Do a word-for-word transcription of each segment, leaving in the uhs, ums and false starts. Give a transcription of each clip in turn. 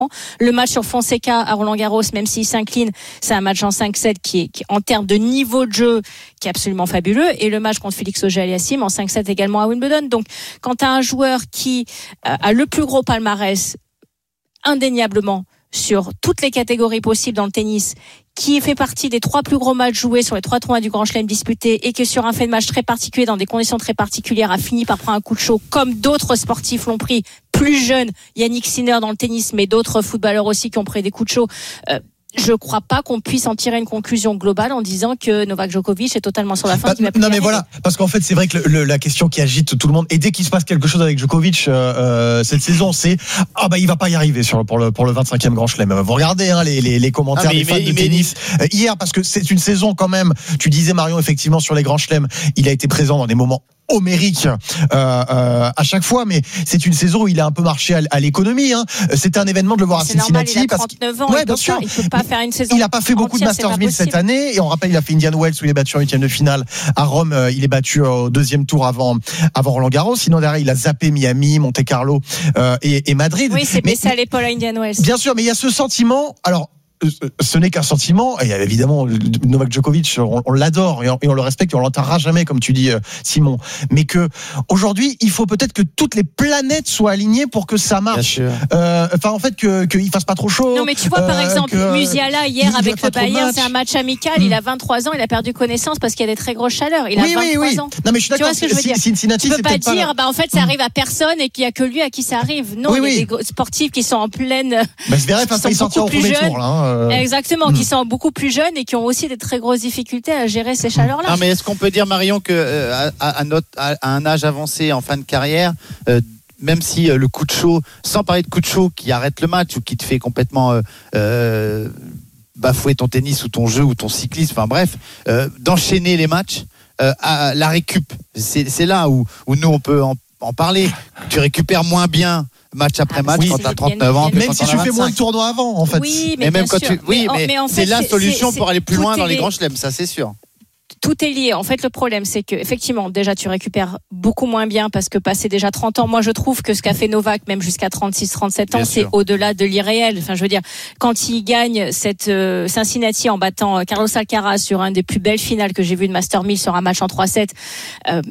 Le match sur Fonseca à Roland-Garros, même s'il s'incline, c'est un match en cinq sept qui est, qui, en termes de niveau de jeu, qui est absolument fabuleux. Et le match contre Félix Auger-Aliassime en cinq sept également à Wimbledon. Donc, quand tu as un joueur qui euh, a le plus gros palmarès, indéniablement, sur toutes les catégories possibles dans le tennis, qui fait partie des trois plus gros matchs joués sur les trois tournois du Grand Chelem disputés et qui sur un fait de match très particulier, dans des conditions très particulières, a fini par prendre un coup de chaud, comme d'autres sportifs l'ont pris, plus jeunes, Yannick Sinner dans le tennis, mais d'autres footballeurs aussi qui ont pris des coups de chaud. Euh, je crois pas qu'on puisse en tirer une conclusion globale en disant que Novak Djokovic est totalement sur la fin. Bah, non mais voilà, parce qu'en fait c'est vrai que le, le, la question qui agite tout le monde, et dès qu'il se passe quelque chose avec Djokovic euh, euh, cette saison, c'est ah bah il va pas y arriver sur pour le pour le vingt-cinquième Grand Chelem. Vous regardez hein, les, les les commentaires ah, des fans de tennis euh, hier, parce que c'est une saison quand même. Tu disais Marion, effectivement, sur les Grands Chelems, il a été présent dans des moments homérique euh, euh, à chaque fois, mais c'est une saison où il a un peu marché à, à l'économie. Hein. C'était un événement de le voir à Cincinnati. Il a trente-neuf ans, ouais, il bien sûr. Pas, il peut pas faire une saison. Il n'a pas fait beaucoup de Masters mille cette année, et on rappelle, il a fait Indian Wells où il est battu en huitième de finale. À Rome, euh, il est battu au deuxième tour avant avant Roland Garros. Sinon derrière, il a zappé Miami, Monte Carlo euh, et, et Madrid. Oui, c'est baissé à l'épaule à Indian Wells. Bien sûr, mais il y a ce sentiment. Alors. Ce n'est qu'un sentiment, et évidemment Novak Djokovic, on, on l'adore et on, et on le respecte et on l'enterrera jamais, comme tu dis Simon, mais que aujourd'hui il faut peut-être que toutes les planètes soient alignées pour que ça marche. Euh, enfin en fait que qu'il fasse pas trop chaud. Non mais tu vois par euh, exemple que, Musiala hier avec le Bayern, c'est un match amical, mmh. il a vingt-trois ans, il a perdu connaissance parce qu'il y a des très grosses chaleurs. Il oui, a vingt-trois oui, oui. ans. Non mais je suis d'accord. Tu vois ce que je veux dire? Cincinnati, tu peux pas dire pas... bah en fait ça arrive à personne et qu'il y a que lui à qui ça arrive. Non, oui, il y a oui. des sportifs qui sont en pleine. Bah Zverev a failli sortir au premier tour là. Exactement, mmh. qui sont beaucoup plus jeunes et qui ont aussi des très grosses difficultés à gérer ces chaleurs-là. Non, mais est-ce qu'on peut dire, Marion, que euh, à, à, notre, à, à un âge avancé en fin de carrière, euh, même si euh, le coup de chaud, sans parler de coup de chaud qui arrête le match ou qui te fait complètement euh, euh, bafouer ton tennis ou ton jeu ou ton cyclisme, enfin bref, euh, d'enchaîner les matchs, euh, à la récup, c'est, c'est là où, où nous on peut en, en parler. Tu récupères moins bien match après ah, match oui, quand tu as trente-neuf ans, même si tu fais moins de tournois avant en fait. Oui, mais, mais même quand sûr. tu oui mais, mais, mais en c'est fait, la c'est, solution c'est, pour aller plus loin dans les les... grands chelems, ça c'est sûr. Tout est lié. En fait, le problème, c'est que effectivement, déjà, tu récupères beaucoup moins bien parce que passé déjà trente ans, moi, je trouve que ce qu'a fait Novak, même jusqu'à trente-six, trente-sept ans, bien c'est sûr. Au-delà de l'irréel. Enfin, je veux dire, quand il gagne cette euh, Cincinnati en battant Carlos Alcaraz sur un des plus belles finales que j'ai vues de Master mille sur un match en trois sept, euh,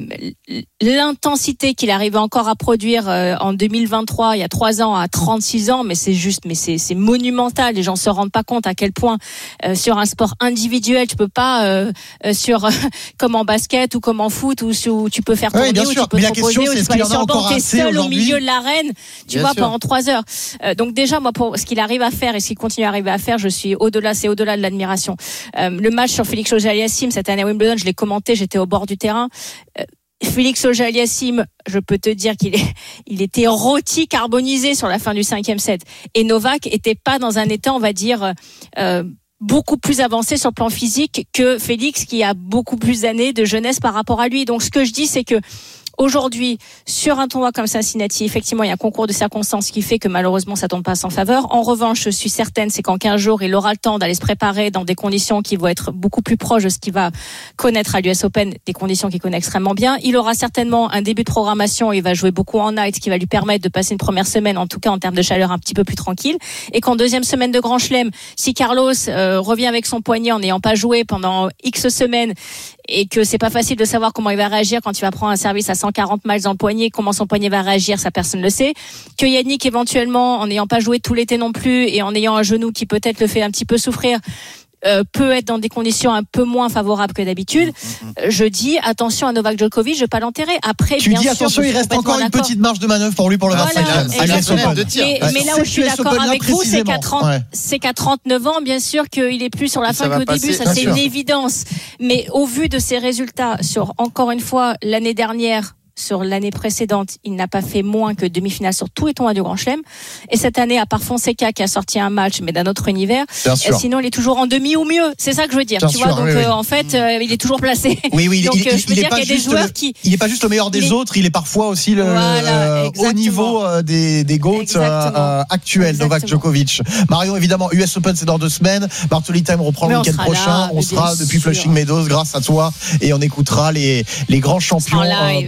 l'intensité qu'il arrivait encore à produire euh, en deux mille vingt-trois, il y a trois ans, à trente-six ans, mais c'est juste, mais c'est, c'est monumental. Les gens se rendent pas compte à quel point euh, sur un sport individuel, tu peux pas euh, euh, sur comme en basket ou comme en foot où, où tu peux faire tourner, oui, bien où sûr. tu peux mais te proposer, où tu peux aller sur bord, t'es seul au milieu de l'arène, tu bien vois, sûr. Pendant trois heures. Euh, donc déjà, moi, pour ce qu'il arrive à faire et ce qu'il continue à arriver à faire, je suis au-delà, c'est au-delà de l'admiration. Euh, le match sur Félix Auger-Aliassime cette année à Wimbledon, je l'ai commenté, j'étais au bord du terrain. Euh, Félix Auger-Aliassime, je peux te dire qu'il est, il était rôti, carbonisé sur la fin du cinquième set. Et Novak était pas dans un état, on va dire, euh, beaucoup plus avancé sur le plan physique que Félix, qui a beaucoup plus d'années de jeunesse par rapport à lui. Donc, ce que je dis, c'est que aujourd'hui, sur un tournoi comme Cincinnati, effectivement, il y a un concours de circonstances qui fait que malheureusement, ça tombe pas à son faveur. En revanche, je suis certaine, c'est qu'en quinze jours, il aura le temps d'aller se préparer dans des conditions qui vont être beaucoup plus proches de ce qu'il va connaître à l'U S Open, des conditions qu'il connaît extrêmement bien. Il aura certainement un début de programmation, il va jouer beaucoup en night, ce qui va lui permettre de passer une première semaine, en tout cas en termes de chaleur, un petit peu plus tranquille. Et qu'en deuxième semaine de Grand Chelem, si Carlos euh, revient avec son poignet en n'ayant pas joué pendant X semaines, et que c'est pas facile de savoir comment il va réagir quand il va prendre un service à cent quarante miles dans le poignet, comment son poignet va réagir, ça personne ne le sait. Que Yannick, éventuellement, en n'ayant pas joué tout l'été non plus et en ayant un genou qui peut-être le fait un petit peu souffrir, Euh, peut être dans des conditions un peu moins favorables que d'habitude. Mmh. Je dis attention à Novak Djokovic, je ne vais pas l'enterrer. Après, tu bien dis sûr, attention, il reste encore une petite marge de manœuvre pour lui pour le voilà, vingt-cinquième. Mais, mais là où je suis d'accord avec vous, c'est qu'à, trente, ouais. c'est qu'à trente-neuf ans, bien sûr qu'il est plus sur la fin qu'au passer, début, ça c'est sûr. Une évidence. Mais au vu de ses résultats sur, encore une fois, l'année dernière, sur l'année précédente, il n'a pas fait moins que demi-finale sur tous les tournois du Grand Chelem. Et cette année, à part Fonseca qui a sorti un match, mais d'un autre univers, euh, sinon il est toujours en demi ou mieux. C'est ça que je veux dire. Bien tu sûr, vois, donc oui, oui. Euh, en fait, euh, il est toujours placé. Oui, oui. Donc il, euh, je veux il dire qu'il y a des joueurs le, qui. Il n'est pas juste le meilleur des il autres. Il est parfois aussi le voilà, euh, haut niveau euh, des des goats euh, actuels. Exactement. Novak Djokovic. Marion, évidemment, U S Open c'est dans deux semaines. Bartoli Time reprend mais le week-end prochain. Là, on sera depuis sûr. Flushing Meadows grâce à toi et on écoutera les les grands champions euh, pour être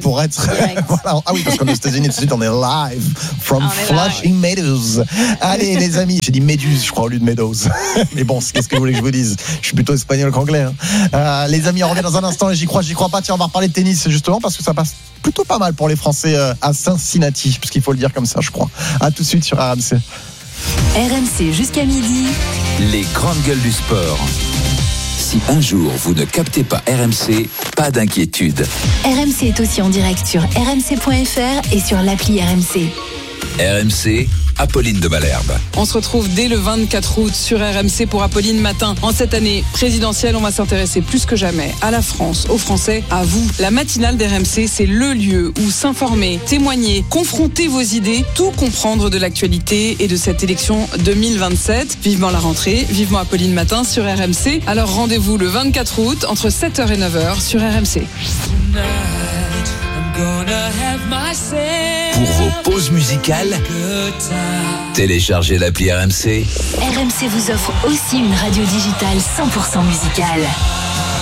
Voilà. Ah oui, parce qu'en États-Unis, tout de suite, on est live from Flushing Meadows. Allez, les amis, j'ai dit Méduse, je crois, au lieu de Meadows. Mais bon, qu'est-ce que vous voulez que je vous dise? Je suis plutôt espagnol qu'anglais. Hein. Euh, les amis, on revient dans un instant et j'y crois, j'y crois pas. Tiens, on va reparler de tennis, justement, parce que ça passe plutôt pas mal pour les Français à Cincinnati, parce qu'il faut le dire comme ça, je crois. À tout de suite sur R M C. R M C jusqu'à midi. Les grandes gueules du sport. Si un jour vous ne captez pas R M C, pas d'inquiétude. R M C est aussi en direct sur r m c point f r et sur l'appli R M C. R M C, Apolline de Malherbe. On se retrouve dès le vingt-quatre août sur R M C pour Apolline Matin. En cette année présidentielle, on va s'intéresser plus que jamais à la France, aux Français, à vous. La matinale d'R M C, c'est le lieu où s'informer, témoigner, confronter vos idées, tout comprendre de l'actualité et de cette élection deux mille vingt-sept. Vivement la rentrée, vivement Apolline Matin sur R M C. Alors rendez-vous le vingt-quatre août entre sept heures et neuf heures sur R M C. Pour vos pauses musicales, téléchargez l'appli R M C. R M C vous offre aussi une radio digitale cent pour cent musicale.